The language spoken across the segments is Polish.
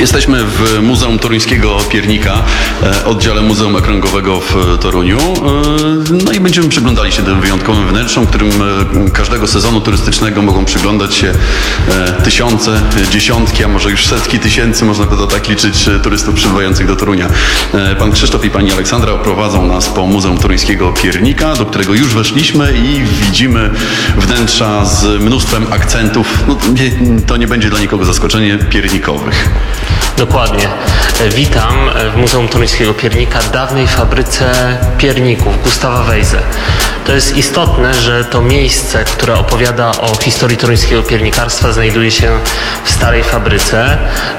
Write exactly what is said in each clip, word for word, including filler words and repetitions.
Jesteśmy w Muzeum Toruńskiego Piernika, oddziale Muzeum Okręgowego w Toruniu. No i będziemy przyglądali się tym wyjątkowym wnętrzom, którym każdego sezonu turystycznego mogą przyglądać się tysiące, dziesiątki, a może już setki tysięcy, można to tak liczyć, turystów przybywających do Torunia. Pan Krzysztof i pani Aleksandra prowadzą nas po Muzeum Toruńskiego Piernika, do którego już weszliśmy i widzimy wnętrza z mnóstwem akcentów. No, to nie będzie dla nikogo zaskoczenie, piernikowych. Dokładnie. Witam w Muzeum Toruńskiego Piernika, dawnej fabryce pierników Gustawa Wejzy. To jest istotne, że to miejsce, które opowiada o historii toruńskiego piernikarstwa, znajduje się w starej fabryce,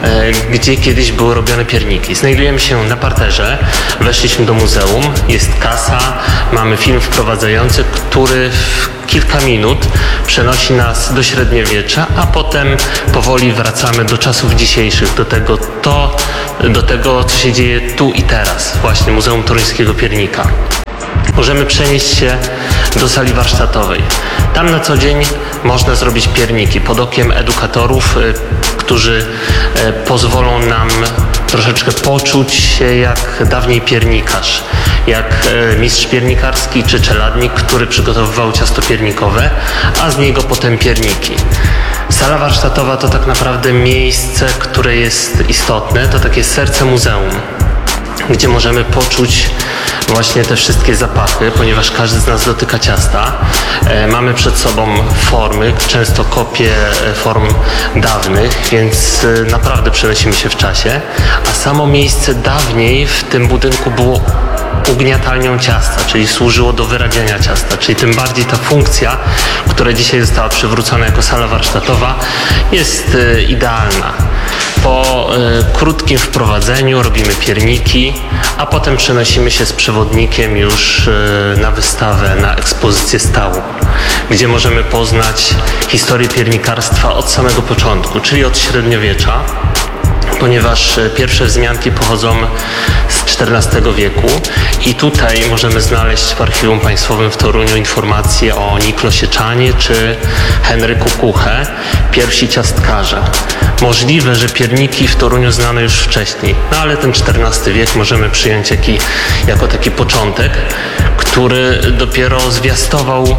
gdzie kiedyś były robione pierniki. Znajdujemy się na parterze, weszliśmy do muzeum, jest kasa, mamy film wprowadzający, który w kilka minut przenosi nas do średniowiecza, a potem powoli wracamy do czasów dzisiejszych, do tego, to, do tego co się dzieje tu i teraz, właśnie Muzeum Toruńskiego Piernika. Możemy przenieść się do sali warsztatowej. Tam na co dzień można zrobić pierniki pod okiem edukatorów, którzy pozwolą nam troszeczkę poczuć się jak dawniej piernikarz, jak mistrz piernikarski czy czeladnik, który przygotowywał ciasto piernikowe, a z niego potem pierniki. Sala warsztatowa to tak naprawdę miejsce, które jest istotne, to takie serce muzeum, gdzie możemy poczuć właśnie te wszystkie zapachy, ponieważ każdy z nas dotyka ciasta. E, mamy przed sobą formy, często kopie form dawnych, więc e, naprawdę przenosimy się w czasie, a samo miejsce dawniej w tym budynku było ugniatalnią ciasta, czyli służyło do wyrabiania ciasta, czyli tym bardziej ta funkcja, która dzisiaj została przywrócona jako sala warsztatowa, jest e, idealna. Po y, krótkim wprowadzeniu robimy pierniki, a potem przenosimy się z przewodnikiem już y, na wystawę, na ekspozycję stałą, gdzie możemy poznać historię piernikarstwa od samego początku, czyli od średniowiecza, ponieważ pierwsze wzmianki pochodzą z czternastego wieku i tutaj możemy znaleźć w Archiwum Państwowym w Toruniu informacje o Niklosie Czanie czy Henryku Kuche, pierwsi ciastkarze. Możliwe, że pierniki w Toruniu znano już wcześniej, no ale ten czternasty wiek możemy przyjąć jaki, jako taki początek, który dopiero zwiastował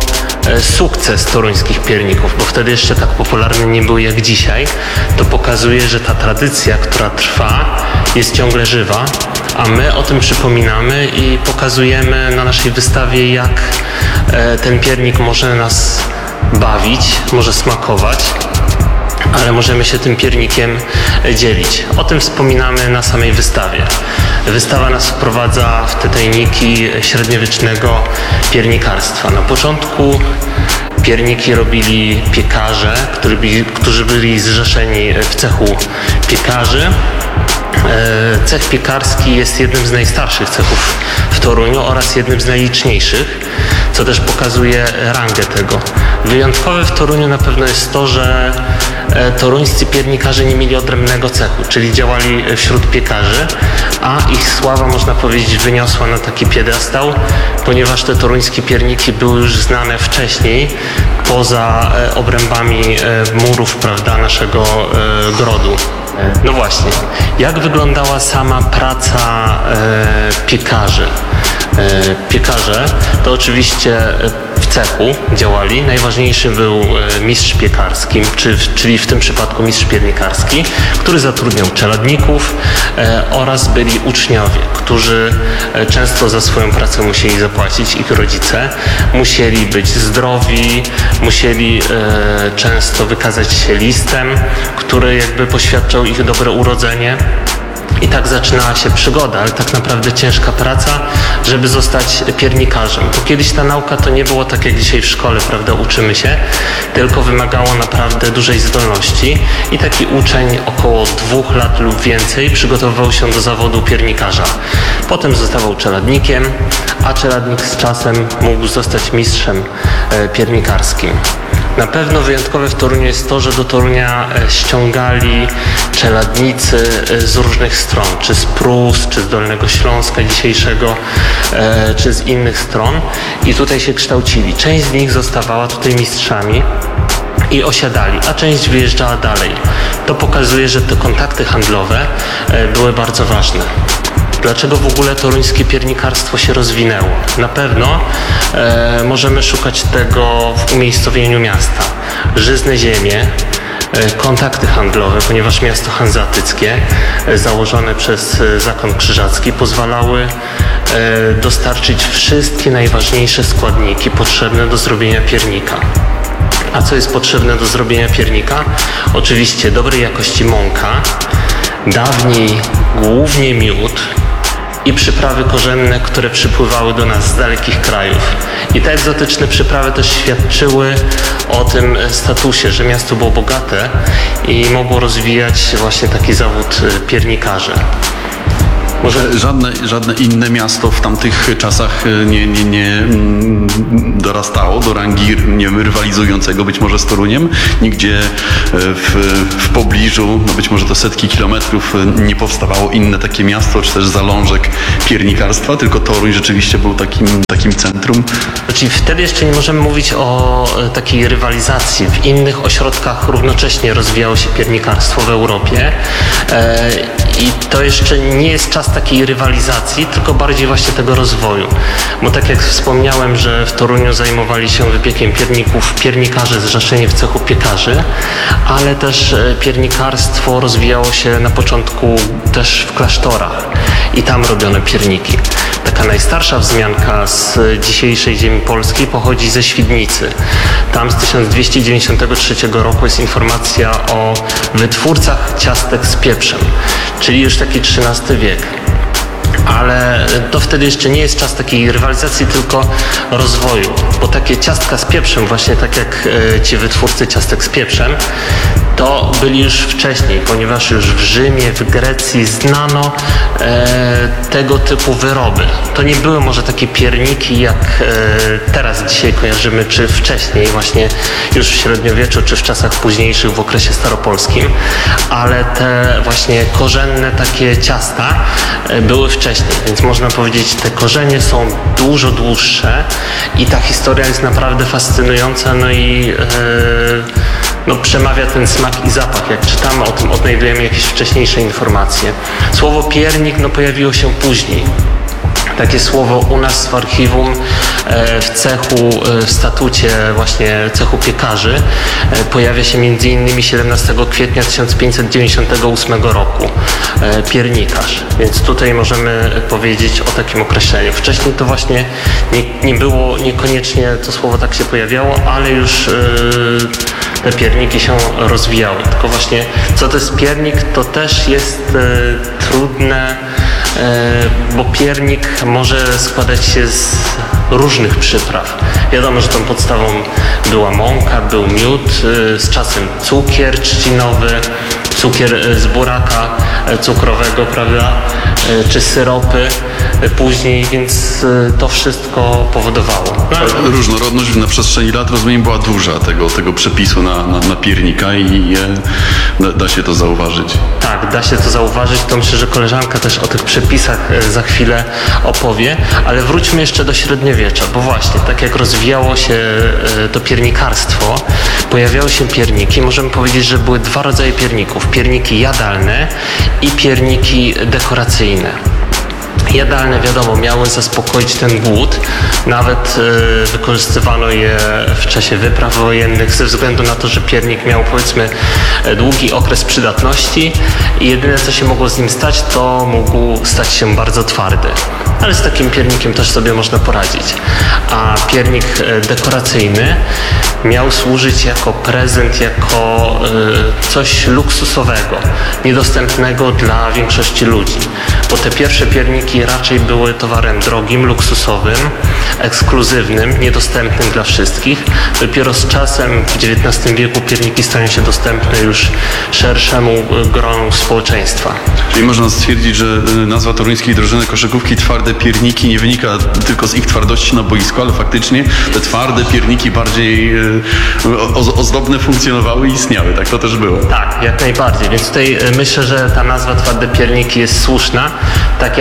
sukces toruńskich pierników, bo wtedy jeszcze tak popularne nie były jak dzisiaj. To pokazuje, że ta tradycja, która trwa, jest ciągle żywa, a my o tym przypominamy i pokazujemy na naszej wystawie, jak ten piernik może nas bawić, może smakować, ale możemy się tym piernikiem dzielić. O tym wspominamy na samej wystawie. Wystawa nas wprowadza w te tajniki średniowiecznego piernikarstwa. Na początku pierniki robili piekarze, którzy byli, którzy byli zrzeszeni w cechu piekarzy. Cech piekarski jest jednym z najstarszych cechów w Toruniu oraz jednym z najliczniejszych, co też pokazuje rangę tego. Wyjątkowe w Toruniu na pewno jest to, że toruńscy piernikarze nie mieli odrębnego cechu, czyli działali wśród piekarzy, a ich sława, można powiedzieć, wyniosła na taki piedestał, ponieważ te toruńskie pierniki były już znane wcześniej, poza obrębami murów, prawda, naszego grodu. No właśnie, jak wyglądała sama praca e, piekarzy? E, piekarze to oczywiście w cechu działali. Najważniejszy był mistrz piekarski, czy, czyli w tym przypadku mistrz piernikarski, który zatrudniał czeladników e, oraz byli uczniowie, którzy często za swoją pracę musieli zapłacić, ich rodzice. Musieli być zdrowi, musieli e, często wykazać się listem, który jakby poświadczał ich dobre urodzenie. I tak zaczynała się przygoda, ale tak naprawdę ciężka praca, żeby zostać piernikarzem. Bo kiedyś ta nauka to nie było tak jak dzisiaj w szkole, prawda, uczymy się, tylko wymagało naprawdę dużej zdolności i taki uczeń około dwóch lat lub więcej przygotowywał się do zawodu piernikarza. Potem zostawał czeladnikiem, a czeladnik z czasem mógł zostać mistrzem piernikarskim. Na pewno wyjątkowe w Toruniu jest to, że do Torunia ściągali czeladnicy z różnych stron, czy z Prus, czy z Dolnego Śląska dzisiejszego, czy z innych stron i tutaj się kształcili. Część z nich zostawała tutaj mistrzami i osiadali, a część wyjeżdżała dalej. To pokazuje, że te kontakty handlowe były bardzo ważne. Dlaczego w ogóle toruńskie piernikarstwo się rozwinęło? Na pewno e, możemy szukać tego w umiejscowieniu miasta. Żyzne ziemie, e, kontakty handlowe, ponieważ miasto hanzeatyckie e, założone przez e, zakon krzyżacki pozwalały e, dostarczyć wszystkie najważniejsze składniki potrzebne do zrobienia piernika. A co jest potrzebne do zrobienia piernika? Oczywiście dobrej jakości mąka, dawniej głównie miód i przyprawy korzenne, które przypływały do nas z dalekich krajów. I te egzotyczne przyprawy też świadczyły o tym statusie, że miasto było bogate i mogło rozwijać właśnie taki zawód piernikarza. Może żadne, żadne inne miasto w tamtych czasach nie, nie, nie dorastało do rangi, nie wiem, rywalizującego być może z Toruniem. Nigdzie w, w pobliżu, no być może to setki kilometrów, nie powstawało inne takie miasto, czy też zalążek piernikarstwa, tylko Toruń rzeczywiście był takim, takim centrum. Czyli wtedy jeszcze nie możemy mówić o takiej rywalizacji. W innych ośrodkach równocześnie rozwijało się piernikarstwo w Europie i to jeszcze nie jest czas takiej rywalizacji, tylko bardziej właśnie tego rozwoju. Bo tak jak wspomniałem, że w Toruniu zajmowali się wypiekiem pierników piernikarze zrzeszeni w cechu piekarzy, ale też piernikarstwo rozwijało się na początku też w klasztorach i tam robiono pierniki. Taka najstarsza wzmianka z dzisiejszej ziemi polskiej pochodzi ze Świdnicy. Tam z tysiąc dwieście dziewięćdziesiątego trzeciego roku jest informacja o wytwórcach ciastek z pieprzem, czyli już taki trzynasty wiek. Ale to wtedy jeszcze nie jest czas takiej rywalizacji, tylko rozwoju, bo takie ciastka z pieprzem, właśnie tak jak e, ci wytwórcy ciastek z pieprzem, to byli już wcześniej, ponieważ już w Rzymie, w Grecji znano e, tego typu wyroby. To nie były może takie pierniki, jak e, teraz dzisiaj kojarzymy, czy wcześniej, właśnie już w średniowieczu, czy w czasach późniejszych, w okresie staropolskim, ale te właśnie korzenne takie ciasta e, były wcześniej, więc można powiedzieć, te korzenie są dużo dłuższe i ta historia jest naprawdę fascynująca, no i e, no, przemawia ten smak i zapach. Jak czytamy o tym, odnajdujemy jakieś wcześniejsze informacje. Słowo piernik no, pojawiło się później. Takie słowo u nas w archiwum, w cechu, w statucie właśnie cechu piekarzy pojawia się między innymi siedemnastego kwietnia tysiąc pięćset dziewięćdziesiątego ósmego roku. Piernikarz. Więc tutaj możemy powiedzieć o takim określeniu. Wcześniej to właśnie nie, nie było, niekoniecznie to słowo tak się pojawiało, ale już te pierniki się rozwijały. Tylko właśnie co to jest piernik, to też jest trudne, bo piernik może składać się z różnych przypraw. Wiadomo, że tą podstawą była mąka, był miód, z czasem cukier trzcinowy, cukier z buraka cukrowego, prawda, czy syropy później, więc to wszystko powodowało. No, różnorodność na przestrzeni lat, rozumiem, była duża tego, tego przepisu na, na, na piernika i e, da, da się to zauważyć. Tak, da się to zauważyć. To myślę, że koleżanka też o tych przepisach za chwilę opowie, ale wróćmy jeszcze do średniowiecza, bo właśnie tak jak rozwijało się to piernikarstwo, pojawiały się pierniki. Możemy powiedzieć, że były dwa rodzaje pierników. Pierniki jadalne i pierniki dekoracyjne. Jadalne, wiadomo, miały zaspokoić ten głód. Nawet y, wykorzystywano je w czasie wypraw wojennych ze względu na to, że piernik miał, powiedzmy, długi okres przydatności i jedyne, co się mogło z nim stać, to mógł stać się bardzo twardy. Ale z takim piernikiem też sobie można poradzić. A piernik dekoracyjny miał służyć jako prezent, jako y, coś luksusowego, niedostępnego dla większości ludzi. Bo te pierwsze pierniki raczej były towarem drogim, luksusowym, ekskluzywnym, niedostępnym dla wszystkich. Dopiero z czasem w dziewiętnastym wieku pierniki stają się dostępne już szerszemu gronu społeczeństwa. Czyli można stwierdzić, że nazwa toruńskiej drużyny koszykówki Twarde Pierniki nie wynika tylko z ich twardości na boisku, ale faktycznie te twarde pierniki bardziej ozdobne funkcjonowały i istniały. Tak to też było. Tak, jak najbardziej. Więc tutaj myślę, że ta nazwa Twarde Pierniki jest słuszna. Tak jak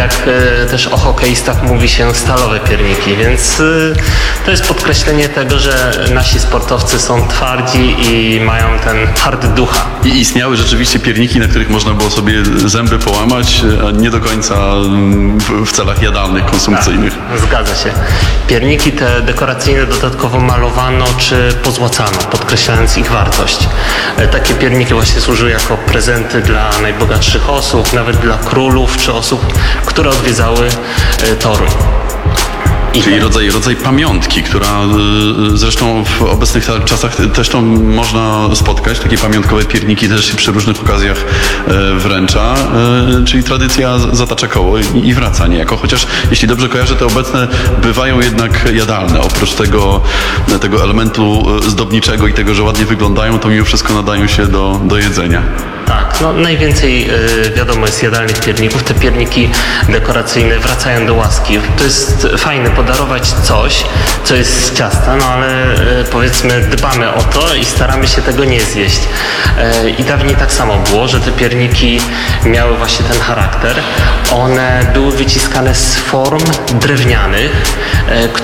e, też o hokeistach mówi się stalowe pierniki, więc e, to jest podkreślenie tego, że nasi sportowcy są twardzi i mają ten hard ducha. I istniały rzeczywiście pierniki, na których można było sobie zęby połamać, a nie do końca w, w celach jadalnych, konsumpcyjnych. Tak, zgadza się. Pierniki te dekoracyjne dodatkowo malowano czy pozłacano, podkreślając ich wartość. E, Takie pierniki właśnie służyły jako prezenty dla najbogatszych osób, nawet dla królów czy osób, które odwiedzały e, Toruń. I Czyli tak- rodzaj, rodzaj pamiątki, która y, zresztą w obecnych ta- czasach też to można spotkać. Takie pamiątkowe pierniki też się przy różnych okazjach y, wręcza. Y, czyli tradycja z- zatacza koło i, i wraca niejako. Chociaż jeśli dobrze kojarzę, te obecne bywają jednak jadalne. Oprócz tego, tego elementu y, zdobniczego i tego, że ładnie wyglądają, to mimo wszystko nadają się do, do jedzenia. Tak, no najwięcej y, wiadomo jest jadalnych pierników. Te pierniki dekoracyjne wracają do łaski. To jest fajne podarować coś, co jest z ciasta, no ale y, powiedzmy dbamy o to i staramy się tego nie zjeść. Y, I dawniej tak samo było, że te pierniki miały właśnie ten charakter. One były wyciskane z form drewnianych, y,